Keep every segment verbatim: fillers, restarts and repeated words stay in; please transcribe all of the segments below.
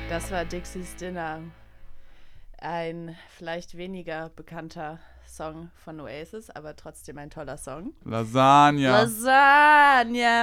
Das war Dixie's Dinner. Ein vielleicht weniger bekannter Song von Oasis, aber trotzdem ein toller Song. Lasagna. Lasagna.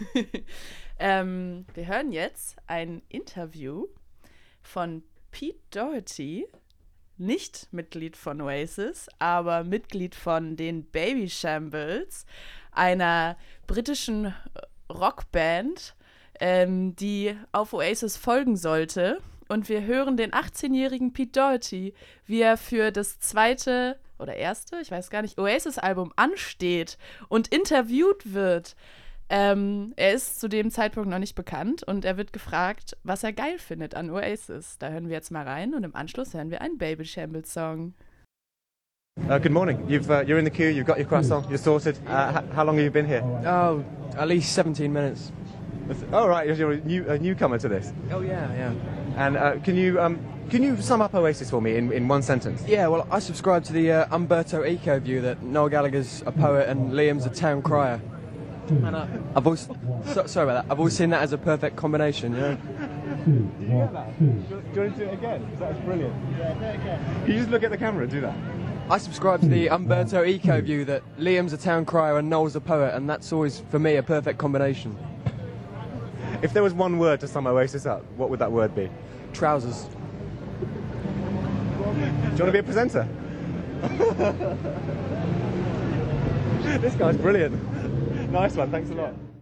ähm, wir hören jetzt ein Interview von Pete Doherty, nicht Mitglied von Oasis, aber Mitglied von den Babyshambles, einer britischen Rockband, ähm, die auf Oasis folgen sollte. Und wir hören den achtzehnjährigen Pete Doherty, wie er für das zweite oder erste, ich weiß gar nicht, Oasis-Album ansteht und interviewt wird. Ähm, er ist zu dem Zeitpunkt noch nicht bekannt und er wird gefragt, was er geil findet an Oasis. Da hören wir jetzt mal rein und im Anschluss hören wir einen Babyshambles-Song. Uh, good morning. You've, uh, you're in the queue, you've got your croissant, you're sorted. Uh, h- how long have you been here? Oh, at least seventeen minutes. Oh, right, you're a, new, a newcomer to this. Oh, yeah, yeah. And uh, can you um, can you sum up Oasis for me in, in one sentence? Yeah, well, I subscribe to the uh, Umberto Eco view that Noel Gallagher's a poet and Liam's a town crier. And uh, I've always, so, sorry about that, I've always seen that as a perfect combination, you know? Did you get that? Do you, do you want to do it again? That's brilliant. Yeah, do it again. Can you just look at the camera and do that? I subscribe to the Umberto Eco view that Liam's a town crier and Noel's a poet, and that's always, for me, a perfect combination. If there was one word to sum Oasis up, what would that word be? Trousers. Do you want to be a presenter? This guy's brilliant. Nice one, thanks a lot.